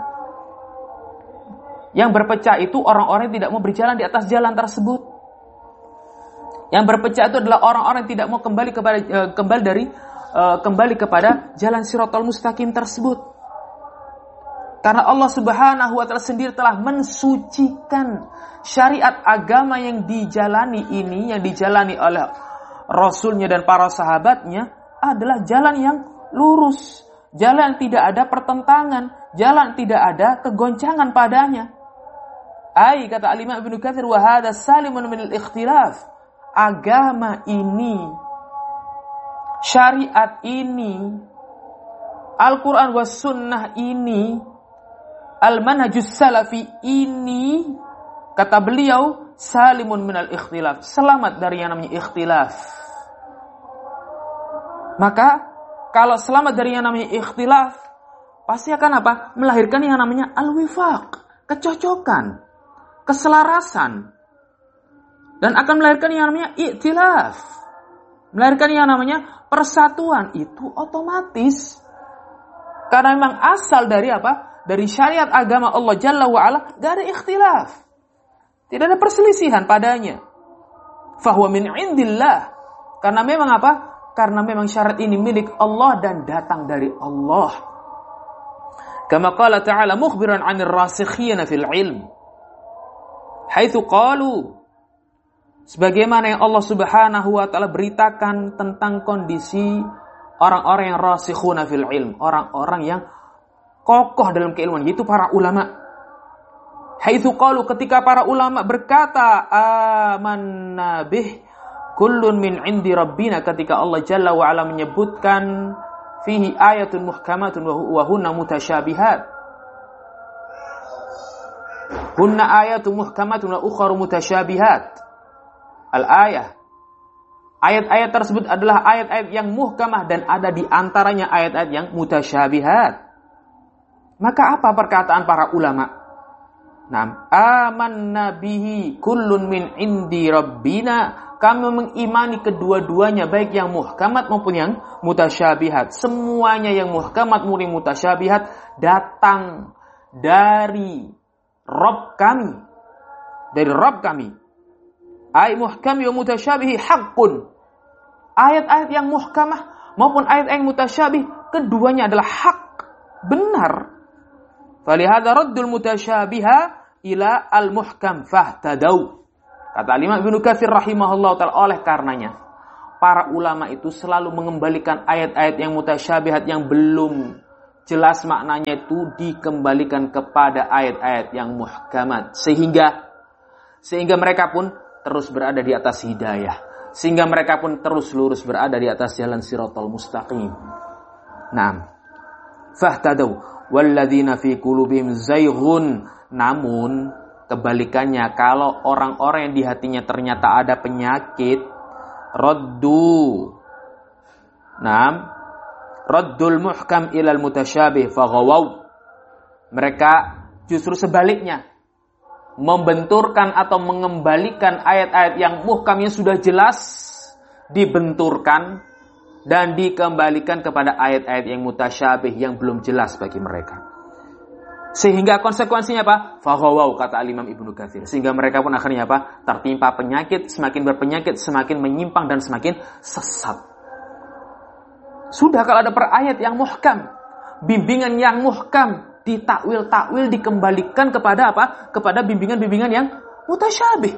Yang berpecah itu orang-orang yang tidak mau berjalan di atas jalan tersebut. Yang berpecah itu adalah orang-orang yang tidak mau kembali kepada uh, kembali dari uh, kembali kepada jalan Shiratal Mustaqim tersebut. Karena Allah Subhanahu wa taala sendiri telah mensucikan syariat agama yang dijalani ini, yang dijalani oleh Rasulnya dan para sahabatnya, adalah jalan yang lurus, jalan yang tidak ada pertentangan, jalan yang tidak ada kegoncangan padanya. Ai kata Al-Imam Ibnu Katsir, wa hadza salimun minal ikhtilaf. Agama ini, syariat ini, Al-Quran was sunnah ini, Al-manhajus salafi ini, kata beliau, salimun minal ikhtilaf, selamat dari yang namanya ikhtilaf. Maka kalau selamat dari yang namanya ikhtilaf, pasti akan apa? Melahirkan yang namanya al-wifaq, kecocokan, keselarasan, dan akan melahirkan yang namanya i'tilaf, melahirkan yang namanya persatuan. Itu otomatis karena memang asal dari apa? Dari syariat agama Allah Jalla wa'ala, gak ada ikhtilaf. Tidak ada perselisihan padanya. Fahuwa min indillah. Karena memang apa? Karena memang syariat ini milik Allah dan datang dari Allah. Kama qala ta'ala mukhbiran 'anil rasikhina fil ilm. Haitsu qalu, sebagaimana yang Allah Subhanahu wa taala beritakan tentang kondisi orang-orang yang rasikhuna fil ilm, orang-orang yang kokoh dalam keilmuan, yaitu para ulama. Haitsu qalu, ketika para ulama berkata, amanna bih kullun min indi rabbina, ketika Allah Jalla wa Ala menyebutkan fihi ayatun muhkamatun wa hunna mutasyabihat. Hunna ayatun muhkamatun wa ukharu mutasyabihat. Al-ayah. Ayat-ayat tersebut adalah ayat-ayat yang muhkamah dan ada di antaranya ayat-ayat yang mutasyabihat. Maka apa perkataan para ulama? Nam, amanna bihi kullun min indi rabbina. Kami mengimani kedua-duanya, baik yang muhkamat maupun yang mutasyabihat. Semuanya yang muhkamat maupun mutasyabihat datang dari Rabb kami. Dari Rabb kami. Ay muhkami wa mutasyabihi haqqun. Ayat-ayat yang muhkamah maupun ayat yang mutasyabih, keduanya adalah hak. benar. Falihadza raddul mutasyabiha ila al-muhkam fahtadau. Kata Imam Ibnu Katsir rahimahullah ta'ala, oleh karenanya para ulama itu selalu mengembalikan ayat-ayat yang mutasyabihat yang belum jelas maknanya itu dikembalikan kepada ayat-ayat yang muhkamat, sehingga sehingga mereka pun terus berada di atas hidayah, sehingga mereka pun terus lurus berada di atas jalan siratal mustaqim. Naam. Fahtadau walladzina fi qulubihim zayghun. Namun kebalikannya, kalau orang-orang yang di hatinya ternyata ada penyakit, raddu. Naam. Raddul muhkam ilal mutasyabih faghawaw. Mereka justru sebaliknya, membenturkan atau mengembalikan ayat-ayat yang muhkam yang sudah jelas, dibenturkan dan dikembalikan kepada ayat-ayat yang mutasyabih yang belum jelas bagi mereka. Sehingga konsekuensinya apa? Faghawaw, kata Imam Ibnu Katsir. Sehingga mereka pun akhirnya apa? Tertimpa penyakit, semakin berpenyakit, semakin menyimpang dan semakin sesat. Sudah kalau ada per ayat yang muhkam, bimbingan yang muhkam, ditakwil-takwil, dikembalikan kepada apa? Kepada bimbingan-bimbingan yang mutasyabih.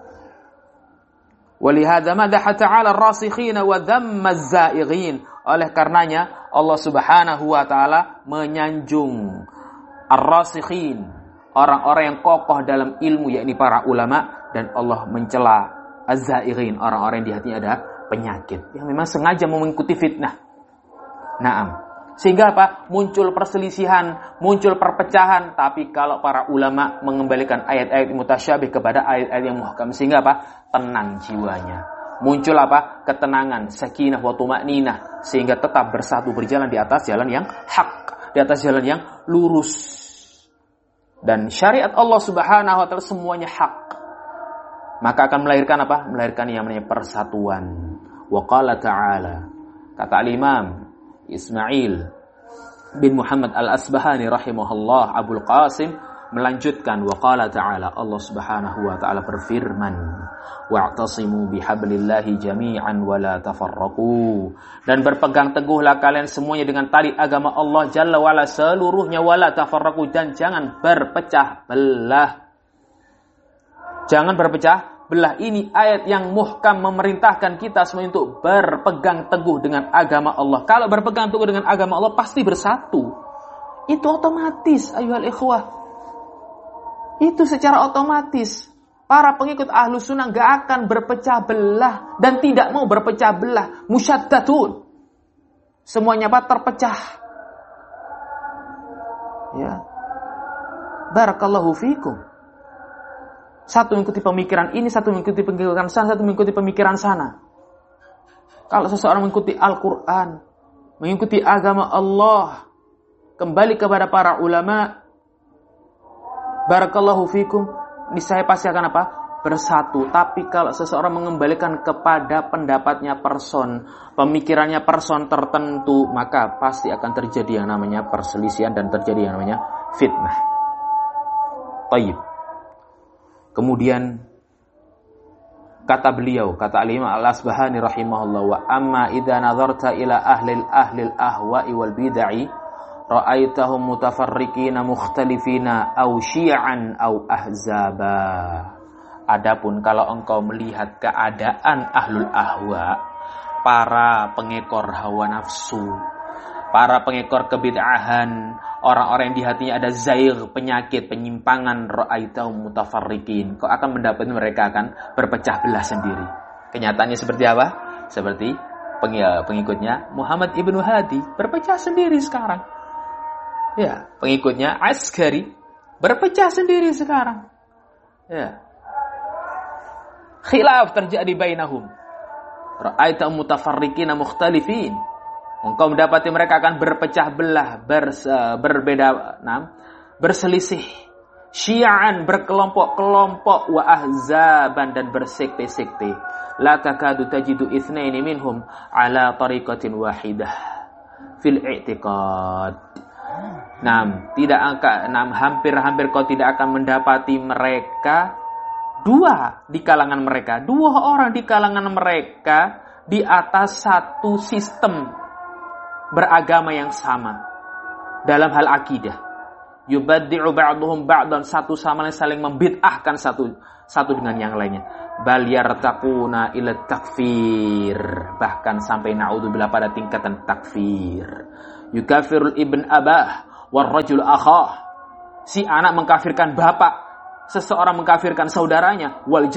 Walihadza madaha ta'ala ar-rasikhina wa dhamma az-zaighin. Oleh karenanya Allah Subhanahu wa taala menyanjung ar-rasikhin, orang-orang yang kokoh dalam ilmu, yakni para ulama, dan Allah mencela az-zaighin, orang-orang yang di hatinya ada penyakit, yang memang sengaja mengikuti fitnah. Naam. Sehingga apa? Muncul perselisihan, muncul perpecahan. Tapi kalau para ulama mengembalikan ayat-ayat mutasyabih kepada ayat-ayat yang muhkam, sehingga apa? Tenang jiwanya. Muncul apa? Ketenangan, sakinah wa tuma'ninah, sehingga tetap bersatu berjalan di atas jalan yang hak, di atas jalan yang lurus. Dan syariat Allah Subhanahu wa taala semuanya hak. Maka akan melahirkan apa? Melahirkan yang namanya persatuan. Wa qala ta'ala. Kata al-Imam Ismail bin Muhammad al-Asbahani rahimahullah, Abul Qasim, melanjutkan, wa qala ta'ala, Allah Subhanahu wa ta'ala berfirman, wa'tasimu bihablillahi jami'an wa la tafarraqu, dan berpegang teguhlah kalian semuanya dengan tali agama Allah Jalla wa ala seluruhnya, wa la tafarraqu, dan jangan berpecah belah. Jangan berpecah belah. Ini ayat yang muhkam memerintahkan kita semua untuk berpegang teguh dengan agama Allah. Kalau berpegang teguh dengan agama Allah pasti bersatu. Itu otomatis, ayuhal ikhwah. Itu secara otomatis. Para pengikut Ahlus Sunnah gak akan berpecah belah dan tidak mau berpecah belah. Musyaddatun. Semuanya apa? Terpecah. Ya. Barakallahu fikum. Satu mengikuti pemikiran ini, satu mengikuti pemikiran sana, satu mengikuti pemikiran sana. Kalau seseorang mengikuti Al-Quran, mengikuti agama Allah, kembali kepada para ulama, barakallahu fikum, niscaya pasti akan apa? Bersatu. Tapi kalau seseorang mengembalikan kepada pendapatnya person, pemikirannya person tertentu, maka pasti akan terjadi yang namanya perselisihan dan terjadi yang namanya fitnah. Tayyib. Kemudian kata beliau, kata Al-Imam Al-Asbahani rahimahullah, wa amma idza nazarta ila ahli ahli al-ahwa'i wal bid'ah ra'aitahum mutafarriqina mukhtalifina aw syi'an aw ahzaba. Adapun kalau engkau melihat keadaan ahlul ahwa, para pengekor hawa nafsu, para pengekor kebid'ahan, orang-orang yang di hatinya ada zaigh, penyakit, penyimpangan, ra'aitahum mutafarriqin, kau akan mendapati mereka akan berpecah belah sendiri. Kenyataannya seperti apa? Seperti pengikutnya Muhammad ibnu Hadi berpecah sendiri sekarang. Ya, pengikutnya Askari berpecah sendiri sekarang. Ya. Khilaf terjadi bainahum. Ra'aitahum mutafarriqina mukhtalifin. Engkau mendapati mereka akan berpecah belah, bers, berbeda, nah, berselisih, syi'an, berkelompok-kelompok, wa ahzaban, dan bersekte-sekte. La takadu tajidu itsnaini minhum ala tariqatin wahidah fil i'tiqad. Nah, tidak angka, nah, hampir-hampir kau tidak akan mendapati mereka dua di kalangan mereka, dua orang di kalangan mereka di atas satu sistem beragama yang sama. dalam hal akidah. Yubaddi'u ba'duhum ba'dan, satu sama lain saling membid'ahkan satu satu dengan yang lainnya. Bal yartaquna ila takfir, bahkan sampai naudzubillah pada tingkatan takfir. Yukafirul ibn abah war rajul akhah, si anak mengkafirkan bapak, seseorang mengkafirkan saudaranya, wal